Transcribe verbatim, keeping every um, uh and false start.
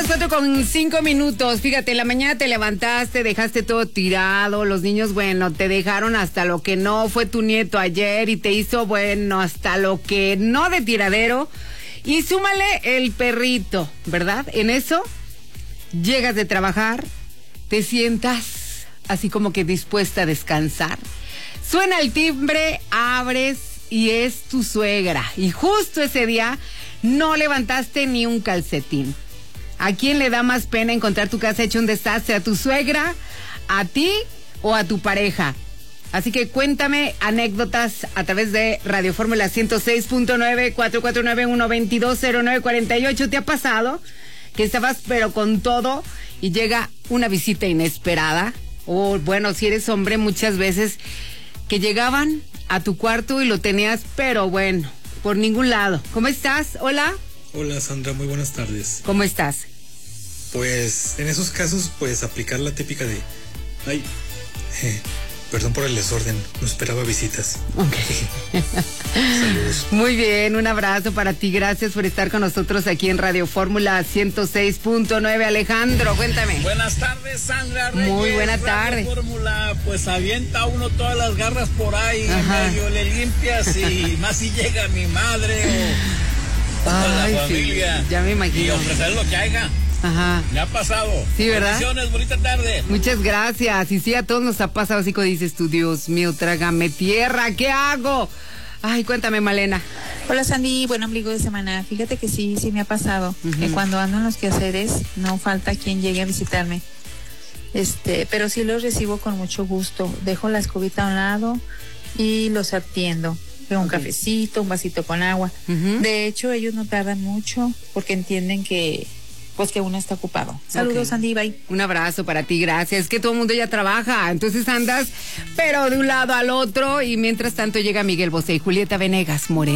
cuatro con cinco minutos. Fíjate, en la mañana te levantaste, dejaste todo tirado. Los niños, bueno, te dejaron hasta lo que no. Fue tu nieto ayer y te hizo, bueno, hasta lo que no de tiradero. Y súmale el perrito, ¿verdad? En eso, llegas de trabajar, te sientas así como que dispuesta a descansar. Suena el timbre, abres y es tu suegra. Y justo ese día no levantaste ni un calcetín. ¿A quién le da más pena encontrar tu casa hecho un desastre? ¿A tu suegra, a ti o a tu pareja? Así que cuéntame anécdotas a través de Radio Fórmula ciento seis punto nueve, cuatro cuatro nueve, uno dos dos, cero nueve cuatro ocho. ¿Te ha pasado que estabas pero con todo y llega una visita inesperada? O bueno, si eres hombre, muchas veces que llegaban a tu cuarto y lo tenías, pero bueno, por ningún lado. ¿Cómo estás? Hola. Hola Sandra, muy buenas tardes. ¿Cómo estás? Pues en esos casos, pues aplicar la típica de, ay, eh, perdón por el desorden, no esperaba visitas. Okay. Saludos. Muy bien, un abrazo para ti, gracias por estar con nosotros aquí en Radio Fórmula ciento seis punto nueve. Alejandro, cuéntame. Buenas tardes, Sandra Reyes. Muy buena tarde. Radio Fórmula, pues avienta uno todas las garras por ahí, Ajá. medio le limpias y más si llega mi madre o... Ay, la familia, sí, ya me imagino. y ofrecer lo que haya. Ajá. Me ha pasado. Sí, ¿verdad? Bendiciones, bonita tarde. Muchas gracias. Y sí, a todos nos ha pasado así como dices tú, Dios mío, trágame tierra, ¿qué hago? Ay, cuéntame, Malena. Hola, Sandy, buen ombligo de semana. Fíjate que sí, sí me ha pasado. Uh-huh. Que cuando ando en los quehaceres, no falta quien llegue a visitarme. Este, pero sí los recibo con mucho gusto. Dejo la escobita a un lado y los atiendo. Un okay. cafecito, un vasito con agua. Uh-huh. De hecho, ellos no tardan mucho porque entienden que pues que uno está ocupado. Saludos, okay. Andy, bye. Un abrazo para ti, gracias. Es que todo el mundo ya trabaja, entonces andas, pero de un lado al otro, y mientras tanto llega Miguel Bosé y Julieta Venegas Moreno.